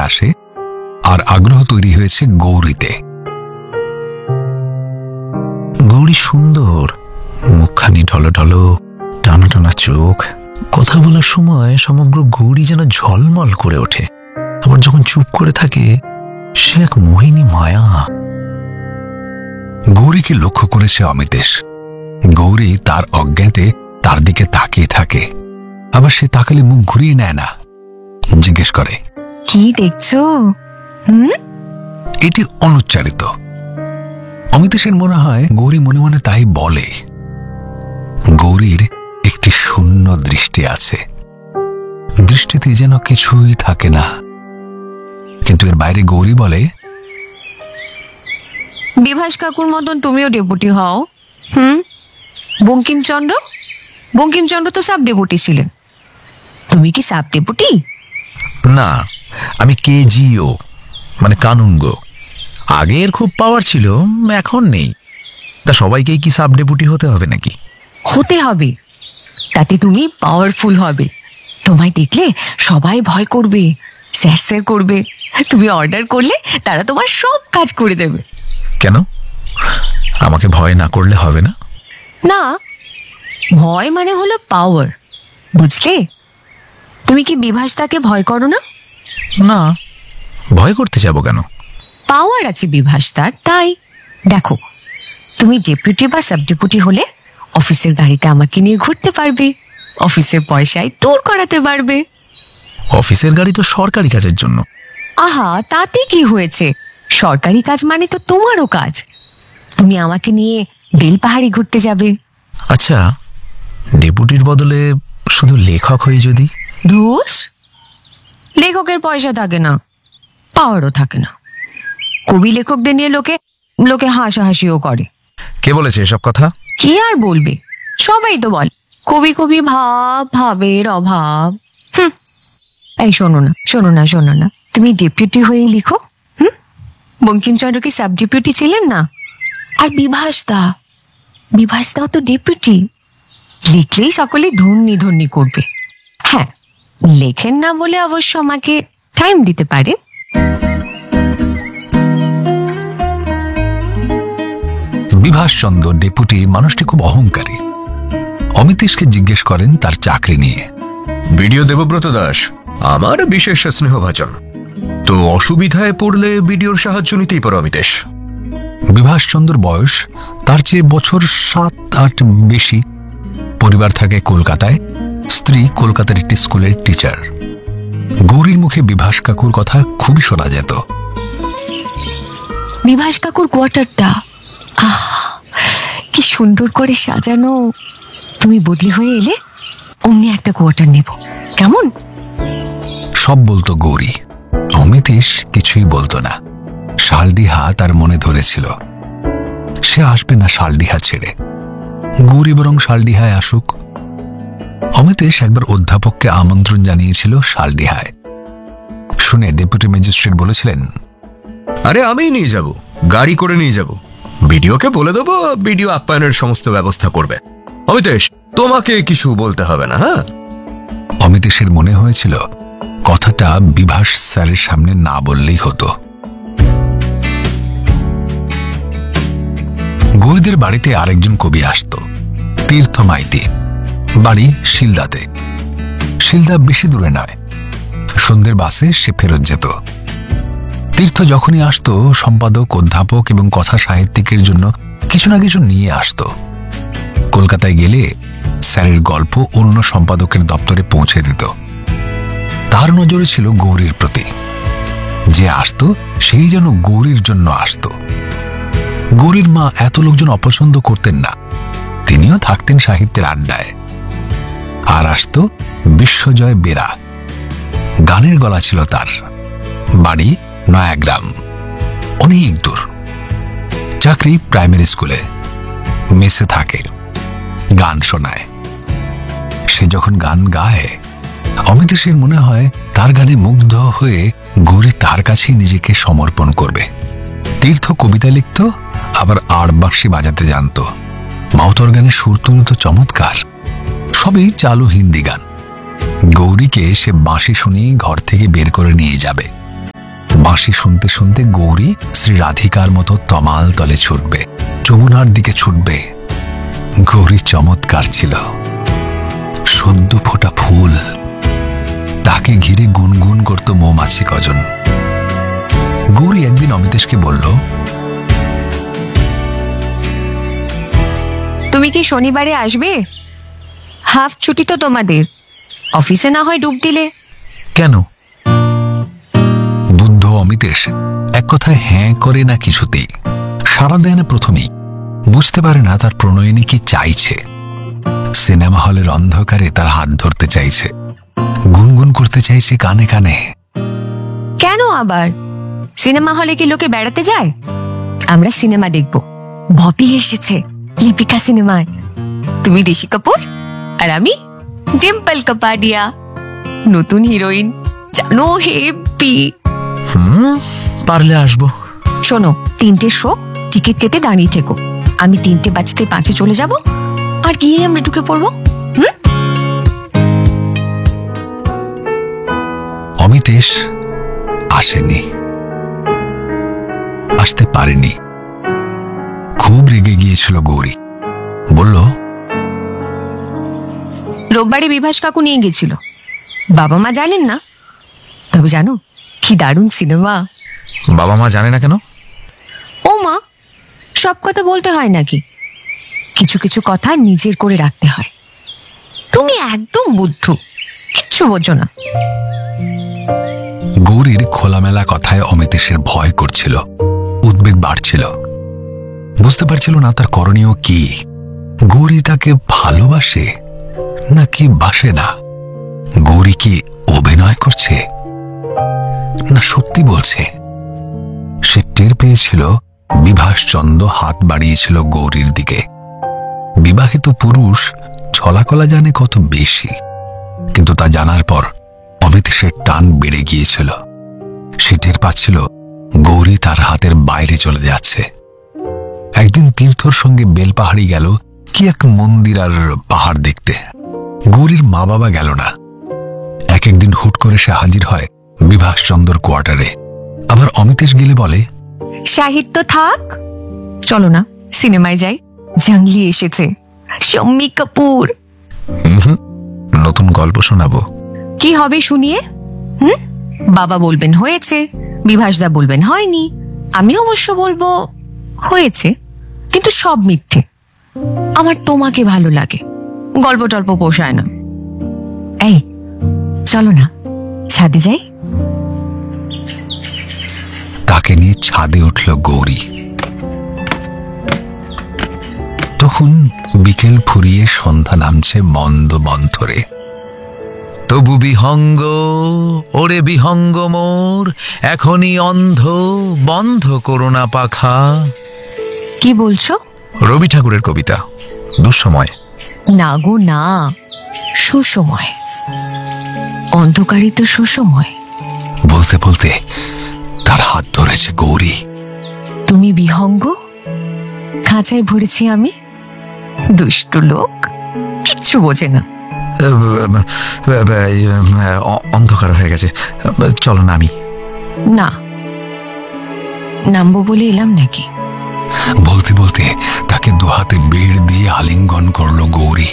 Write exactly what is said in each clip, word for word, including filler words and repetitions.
আসে আর আগ্রহ তৈরি হয়েছে গৌরীতে। গৌরী সুন্দর, মুখখানি ঢলঢলো, টানা টানা চোখ, কথা বলার সময় সমগ্র গৌরী যেন ঝলমল করে ওঠে। আবার যখন চুপ করে থাকে সে এক মোহিনী মায়া। গৌরীকে লক্ষ্য করেছে অমিতেশ। গৌরী তার অজ্ঞাতে তার দিকে তাকিয়ে থাকে, আবার সে তাকালে মুখ ঘুরিয়ে নেয় না, জিজ্ঞেস করে, কি দেখছো? হুম এটি অনুচ্চারিত। অমিতেশের মনে হয় গৌরী মনে মনে তাই বলে। গৌরীর একটি শূন্য দৃষ্টি আছে, দৃষ্টিতে যেন কিছুই থাকে না। কিন্তু এর বাইরে গৌরী বলে, বিভাস কাকুর মতন তুমিও ডেপুটি হও। হুম বঙ্কিমচন্দ্র বঙ্কিমচন্দ্র তো সাব ডেপুটি ছিলেন, তুমি কি সাব ডেপুটি? না, আমি কেজিও মানে কানুনগো। আগের খুব পাওয়ার ছিল, এখন নেই। তা সবাইকেই কি সাব ডেপুটি হতে হবে নাকি? হতে হবে, তাতে তুমি পাওয়ারফুল হবে। তোমায় দেখলে সবাই ভয় করবে, স্যার স্যার করবে। তুমি অর্ডার করলে তারা তোমার সব কাজ করে দেবে। কেন আমাকে ভয় না করলে হবে না? না, ভয় মানে হলো পাওয়ার, বুঝলে? তুমি কি বিভাসদাকে ভয় করো না? না, ভয় করতে যাব কেন? পাওয়ার আছে বিভাসদার, তাই। দেখো, তুমি ডেপুটি বা সাব ডেপুটি হলে অফিসের গাড়িতে আমাকে নিয়ে ঘুরতে পারবে, অফিসের পয়সায় ট্যুর করাতে পারবে। অফিসের গাড়ি তো সরকারি কাজের জন্য। আহা, তাতে কি হয়েছে? সরকারি কাজ মানে তো তোমারও কাজ। তুমি আমাকে নিয়ে বেলপাহাড়ি ঘুরতে যাবে। আচ্ছা, ডেপুটির বদলে শুধু লেখক হয়ে যদি? ধুস, লেখকের পয়সা থাকে না, পাওয়ারও থাকে না। কবি লেখকদের নিয়ে লোকে লোকে হাসাহাসিও করে। কে বলেছে এসব কথা? কি আর বলবে, সবাই তো বল কবি কবি ভাব, ভাবের অভাব। হুম এই শোনো না শোনো না শোনো না তুমি ডেপুটি হয়ে লিখো। হুম বঙ্কিমচন্দ্র কি সাব ডেপুটি ছিলেন না? আর বিভাসদা বিভাসদাও তো ডেপুটি। লিখলেই সকলে ধন্যি ধন্যি করবে। হ্যাঁ, লেখেন না বলে অবশ্য আমাকে টাইম দিতে পারে। বিভাসচন্দ্র ডেপুটি মানুষটি খুব অহংকারী। অমিতেশকে জিজ্ঞেস করেন তার চাকরি নিয়ে। বিডিও দেবব্রত দাস আমার বিশেষ স্নেহভাজন, তো অসুবিধায় পড়লে বিডিওর সাহায্য নিতেই পারো অমিতেশ। বিভাসচন্দ্র বয়স তার চেয়ে বছর সাত আট বেশি। পরিবার থাকে কলকাতায়, স্ত্রী কলকাতার একটি স্কুলের টিচার। গৌরীর মুখে বিভাস কাকুর কথা খুবই শোনা যেত। বিভাস কাকুর কোয়ার্টারটা আহ কি সুন্দর করে সাজানো। তুমি বদলি হয়ে এলে অমনি একটা কোয়ার্টার নেব, কেমন? সব বলতো গৌরী, অমিতেশ কিছুই বলতো না। শালডিহা তার মনে ধরেছিল, সে আসবে না শালডিহা ছেড়ে। গৌরী বরং শালডিহায় আসুক। অমিতেশ একবার অধ্যাপককে আমন্ত্রণ জানিয়েছিল শালডিহায়। শুনে ডেপুটি ম্যাজিস্ট্রেট বলেছিলেন, আরে আমিই নিয়ে যাব, গাড়ি করে নিয়ে যাব। বিডিওকে বলে দেবো, বিডিও আপ্যায়নের সমস্ত ব্যবস্থা করবে। অমিতেশ, তোমাকে কিছু বলতে হবে না। হ্যাঁ, অমিতেশের মনে হয়েছিল কথাটা বিভাস স্যারের সামনে না বললেই হতো। গৌরীদের বাড়িতে আরেকজন কবি আসত, তীর্থ মাইতি। বাড়ি শিলদাতে। শিলদা বেশি দূরে নয়, সন্ধ্যের বাসে সে ফেরত যেত। তীর্থ যখনই আসতো সম্পাদক, অধ্যাপক এবং কথা সাহিত্যিকের জন্য কিছু না কিছু নিয়ে আসতো। কলকাতায় গেলে স্যারের গল্প অন্য সম্পাদকের দপ্তরে পৌঁছে দিত। তার নজরে ছিল গৌরীর প্রতি। যে আসতো সেই যেন গৌরীর জন্য আসতো। গৌরীর মা এত লোকজন অপছন্দ করতেন না, তিনিও থাকতেন সাহিত্যের আড্ডায়। আর আসতো বিশ্বজয় বেরা, গানের গলা ছিল তার। বাড়ি নয়াগ্রাম, অনেক দূর। চাকরি প্রাইমারি স্কুলে, মেসে থাকে, গান শোনায়। সে যখন গান গায় অমিতেশের মনে হয় তার গানে মুগ্ধ হয়ে গৌরী তার কাছেই নিজেকে সমর্পণ করবে। তীর্থ কবিতা লিখত, আবার আড়বাঁশি বাজাতে জানত। মাউতর গানের সুর তুলত চমৎকার, সবই চালু হিন্দি গান। গৌরীকে সে বাঁশি শুনিয়ে ঘর থেকে বের করে নিয়ে যাবে। বাঁশি শুনতে শুনতে গৌরী শ্রী রাধিকার মতো তমাল তলে ছুটবে, যমুনার দিকে ছুটবে। গৌরী চমৎকার ছিল, সদ্য ফোটা ফুল। তাকে ঘিরে গুনগুন করত মৌমাছি কজন। গৌরী একদিন অমিতেশকে বলল, তুমি কি শনিবারে আসবে? হাফ ছুটি তো তোমাদের, অফিসে না হয় ডুব দিলে। কেন? বুদ্ধ অমিতেশ এক কথায় হ্যাঁ করে না কিছুতেই, সাড়া দেয় না প্রথমেই। বুঝতে পারে না তার প্রণয়িনী কি চাইছে। সিনেমা হলের অন্ধকারে তার হাত ধরতে চাইছে, গুনগুন করতে চাইছে কানে কানে। কেন আবার? সিনেমা হলে কি লোকে বেড়াতে যায়? আমরা সিনেমা দেখব। ববি এসেছে লিপিকা সিনেমায়। তুমি ঋষি কাপুর আর আমি ডিম্পল কাপাডিয়া, নতুন হিরোইন। জানো হেপি। হুম, পারলে আসবো। শোনো, তিনটে শো, টিকিট কেটে দাঁড়িয়ে থেকো। আমি তিনটে বাজতে পাঁচে চলে যাব, আর গিয়ে আমরা ঢুকে পড়বো। হুম? অমিতেশ আসেনি, আসতে পারেনি। খুব রেগে গিয়েছিল গৌরী। বলল, রোববারে বিভাস কাকু নিয়ে গেছিল। বাবা মা জানেন না, তবে জানো কি দারুণ সিনেমা। বাবা মা জানে না কেন? ও মা, সব কথা বলতে হয় নাকি? কিছু কিছু কথা নিজের করে রাখতে হয়। তুমি একদম বুদ্ধু, কিচ্ছু বোঝো না। গৌরীর খোলামেলা কথায় অমিতেশের ভয় করছিল, উদ্বেগ বাড়ছিল। বুঝতে পারছিল না তার করণীয় কি। গৌরী তাকে ভালোবাসে নাকি বাসে না? গৌরী কি অভিনয় করছে না সত্যি বলছে? সে টের পেয়েছিল বিভাসচন্দ্র হাত বাড়িয়েছিল গৌরীর দিকে। বিবাহিত পুরুষ ছলাকলা জানে কত বেশি, কিন্তু তা জানার পর অমিতেশের টান বেড়ে গিয়েছিল। সে টের পাচ্ছিল গৌরী তার হাতের বাইরে চলে যাচ্ছে। একদিন তীর্থর সঙ্গে বেলপাহাড়ি গেল কি এক মন্দির আর পাহাড় দেখতে। গৌরীর মা বাবা গেল না। এক একদিন হুট করে সে হাজির হয় বিভাসচন্দ্র কোয়ার্টারে। আবার অমিতেশ গেলে বলে, সাহিত্য থাক, চলো না সিনেমায় যাই, জাংলি এসেছে, শম্মি কাপুর। হুম, নতুন গল্প শোনাবো। কি হবে শুনিয়ে? হুম, বাবা বলবেন হয়েছে, বিভাসদা বলবেন হয়নি, আমি অবশ্য বলবো হয়েছে, কিন্তু সব মিথ্যে। আমার তোমাকে ভালো লাগে, গল্প টল্প পোষায় না। এই চলো না ছাদে যাই। তাকে নিয়ে ছাদে উঠল গৌরী। তখন বিকেল ফুরিয়ে সন্ধ্যা নামছে মন্দ মন্থরে। তবু বিহঙ্গ, ওরে বিহঙ্গ মোর, এখনই অন্ধ, বন্ধ করোনা পাখা। কি বলছো? রবি ঠাকুরের কবিতা, দুঃসময়। না গো না, সুসময়। অন্ধকারই তো সুসময়। বলতে বলতে তার হাত ধরেছে গৌরী। তুমি বিহঙ্গ, খাঁচায় ভরেছি আমি। দুষ্টু লোক, কিচ্ছু বোঝে না। অন্ধকার হয়ে গেছে, চলো নামি। না, নামবো বলে এলাম নাকি? বলতে বলতে তাকে দুহাতে বেড় দিয়ে আলিঙ্গন করলো গৌরী।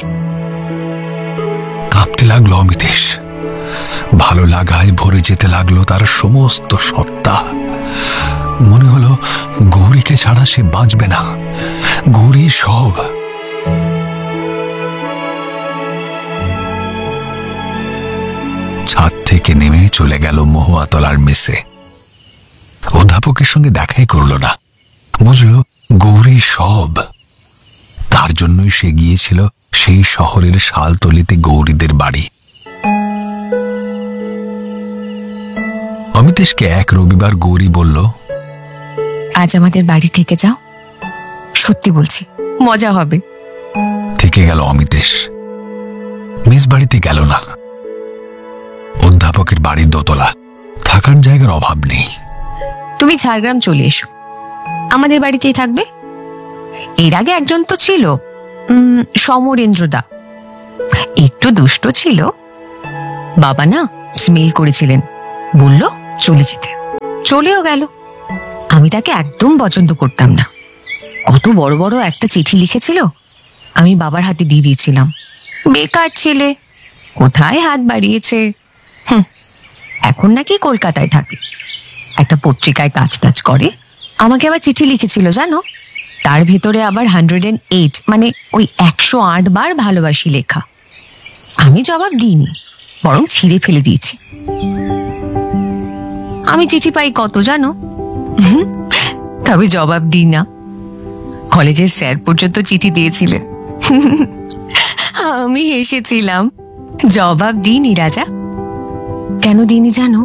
কাঁপতে লাগলো অমিতেশ। ভালো লাগায় ভরে যেতে লাগলো তার সমস্ত সত্তা। মনে হলো গৌরীকে ছাড়া সে বাঁচবে না। গৌরী সব। ছাদ থেকে নেমে চলে গেল মহুয়াতলার মেসে। অধ্যাপকের সঙ্গে দেখাই করল না। বুঝল গৌরী সব। তার জন্যই সে গিয়েছিল সেই শহরের শালতলিতে গৌরীদের বাড়ি। অমিতেশকে এক রবিবার গৌরী বলল, আজ আমাদের বাড়ি থেকে যাও, সত্যি বলছি মজা হবে। থেকে গেল অমিতেশ। মেস বাড়িতে গেল না। অধ্যাপকের বাড়ির দোতলা, থাকার জায়গার অভাব নেই। তুমি ঝাড়গ্রাম চলে এসো, আমাদের বাড়িতেই থাকবে। এর আগে একজন তো ছিল, উম সমরেন্দ্রদা, একটু দুষ্ট ছিল। বাবা না স্মেল করেছিলেন, বলল চলে যেতে। চলেও গেল। আমি তাকে একদম পছন্দ করতাম না। কত বড় বড় একটা চিঠি লিখেছিল, আমি বাবার হাতে দিয়ে দিয়েছিলাম। বেকার ছেলে, কোথায় হাত বাড়িয়েছে। হুম, এখন নাকি কলকাতায় থাকে, একটা পত্রিকায় কাজ টাজ করে। আমাকে আবার চিঠি লিখেছিল জানো, তার ভেতরে আবার হান্ড্রেড এন্ড এইট মানে ওই একশো আট বার ভালোবাসি লেখা। আমি জবাব দিইনি, বরং ছিঁড়ে ফেলে দিয়েছি। আমি চিঠি পাই কত জানো, তবে জবাব দিই না। কলেজের স্যার পর্যন্ত চিঠি দিয়েছিলেন, আমি হেসেছিলাম। জবাব দিইনি রাজা। কেন দিইনি জানো?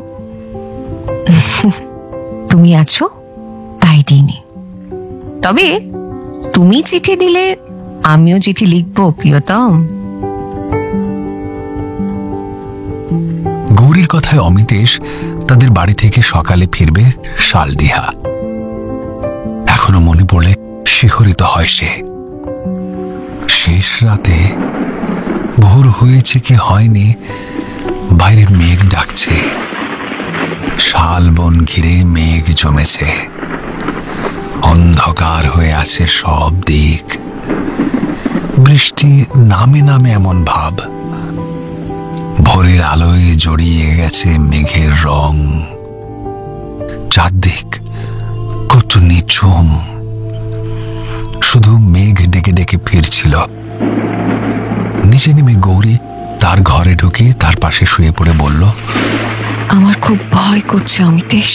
তুমি আছো তাই দিইনি। তবে তুমি চিঠি দিলে আমিও চিঠি লিখবো প্রিয়তম। গৌরীর কথায় অমিতেশ তাদের বাড়ি থেকে সকালে ফিরবে শালডিহা। এখনো মনে পড়লে শিহরিত হয় সে। শেষ রাতে ভোর হয়েছে কি হয়নি, বাইরে মেঘ ডাকছে। শাল বন ঘিরে মেঘ জমেছে, অন্ধকার হয়ে আছে সব দিক। বৃষ্টি নামে নামে এমন ভাব। ভোরের আলোয় জড়িয়ে গেছে মেঘের রং। চারদিক কত নিঝুম, শুধু মেঘ ডেকে ডেকে ফিরছিল। নিচে নেমে গৌরী তার ঘরে ঢুকে তার পাশে শুয়ে পড়ে বলল, আমার খুব ভয় করছে অমিতেশ।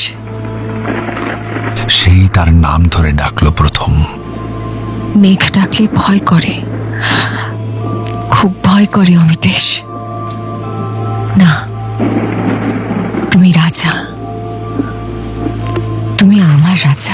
সেই তার নাম ধরে ডাকলো প্রথম। মেঘ ডাকলে ভয় করে, খুব ভয় করে অমিতেশ। না, তুমি রাজা, তুমি আমার রাজা।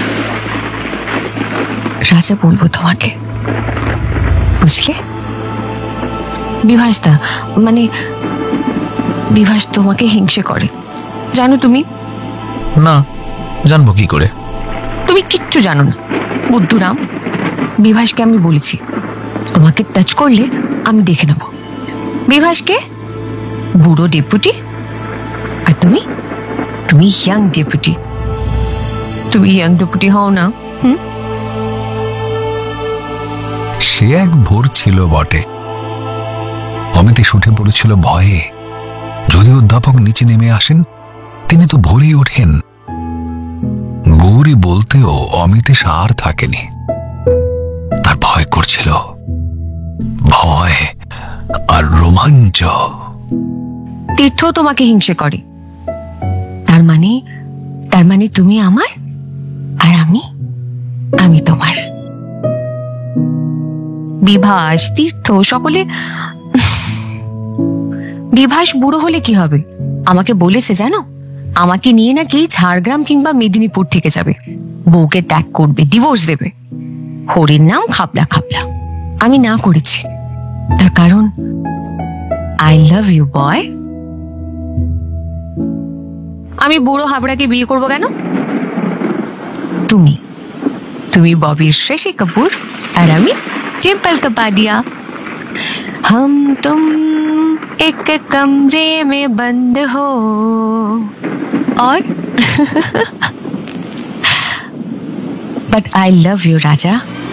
রাজা বলবো তোমাকে, বুঝলে? বিভাসদা মানে বিভাস তোমাকে হিংসে করে, জানো তুমি? না, জানবো কি করে? তুমি কিচ্ছু জানো না বুদ্ধুরাম। বিভাসকে আমি বলেছি তোমাকে টাচ করলে আমি দেখে নেব। বিভাসকে বুড়ো ডেপুটি, আর তুমি তুমি ইয়াং ডেপুটি। তুমি ইয়াং ডেপুটি হও না? হুম, সে এক ভোর ছিল বটে। অমিতেশ উঠে পড়েছিল ভয়ে। যদি অধ্যাপক নিচে নেমে আসেন, তিনি তো ভোরেই ওঠেন। গৌরী বলতেও অমিতেশ আর থাকেনি। তার ভয় করছিল, ভয় আর রোমাঞ্চ। তীর্থ তোমাকে হিংসে করে, তার মানে তার মানে তুমি আমার আর আমি আমি তোমার। বিভাস, তীর্থ সকলে। বিভাস বুড়ো হলে কি হবে? আমাকে বলেছে জানো, আমাকে নিয়ে নাকি ঝাড়গ্রাম কিংবা মেদিনীপুর থেকে যাবে, বউকে ত্যাগ করবে, ডিভোর্স দেবে। হরির নাম খাপলা খাপলা। আমি না করেছি, তার কারণ আই লাভ ইউ বয়। আমি বুড়ো হাবড়াকে বিয়ে করবো কেন? তুমি তুমি ববির শশী কাপুর আর আমি টিম্পল कपाडिया। हम तुम एक कमरे में बंद हो और बट आई लव यू राजा।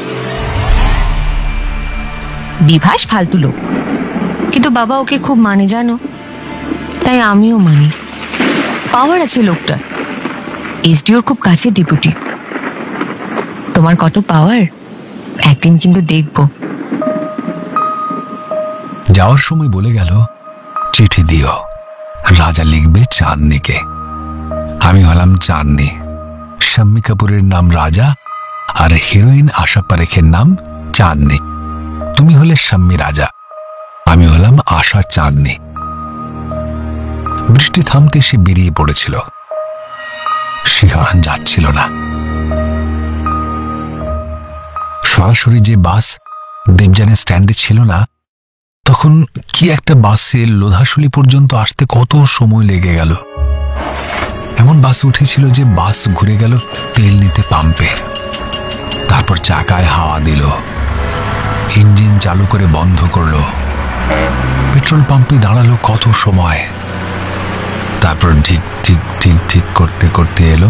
বিভাস ফালতু লোক, কিন্তু বাবা ওকে খুব মানে জানো, তাই আমিও মানি। পাওয়ার আছে লোকটার, এসডিওর খুব কাছে ডেপুটি। তোমার কত পাওয়ার একদিন কিন্তু দেখবো। যাওয়ার সময় বলে গেল, চিঠি দিও, রাজা লিখবে চাঁদনিকে। আমি হলাম চাঁদনি। শাম্মী কাপুরের নাম রাজা আর হিরোইন আশা পারেখের নাম চাঁদনি। তুমি হলে শাম্মী রাজা, আমি হলাম আশা চাঁদনি। বৃষ্টি থামতে সে বেরিয়ে পড়েছিল। শিহরণ যাচ্ছিল না। সরাসরি যে বাস দেবযানের স্ট্যান্ডে ছিল না, তখন কি একটা বাসে লোধাশুলি পর্যন্ত আসতে কত সময় লেগে গেল। এমন বাস উঠেছিল যে বাস ঘুরে গেল তেল নিতে পাম্পে, তারপর চাকায় হাওয়া দিল, ইঞ্জিন চালু করে বন্ধ করলো, পেট্রোল পাম্পে দাঁড়ালো কত সময়, তারপর ঠিক ঠিক ঠিক ঠিক করতে করতে এলো